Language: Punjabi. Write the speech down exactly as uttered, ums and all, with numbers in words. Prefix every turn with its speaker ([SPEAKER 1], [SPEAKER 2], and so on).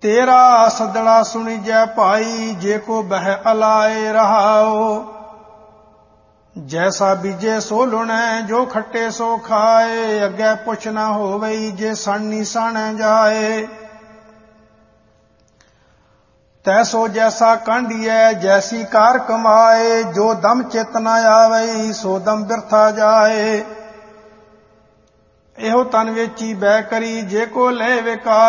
[SPEAKER 1] ਤੇਰਾ ਸੱਦਣਾ ਸੁਣੀਜੈ ਭਾਈ, ਜੇ ਕੋ ਬਹਿ ਅਲਾਏ ਰਹਾਓ। ਜੈਸਾ ਬੀਜੇ ਸੋ ਲੁਣੈ, ਜੋ ਖੱਟੇ ਸੋ ਖਾਏ। ਅੱਗੇ ਪੁੱਛ ਨਾ ਹੋਵਈ, ਜੇ ਸਣਨੀ ਸਾਣੈ ਜਾਏ। ਤੈਸੋ ਜੈਸਾ ਕਾਂਢੀਐ, ਜੈਸੀ ਕਾਰ ਕਮਾਏ। ਜੋ ਦਮ ਚਿਤ ਨਾ ਆਵਈ, ਸੋ ਦਮ ਬਿਰਥਾ ਜਾਏ। ਇਹੋ ਤਨ ਵੇਚੀ ਬੈ ਕਰੀ, ਜੇ ਕੋ ਲੈ ਵਿਕਾਰ।